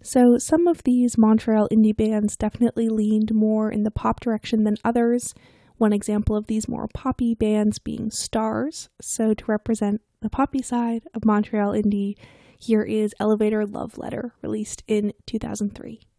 So some of these Montreal indie bands definitely leaned more in the pop direction than others. One example of these more poppy bands being Stars. So to represent the poppy side of Montreal indie, here is Elevator Love Letter, released in 2003.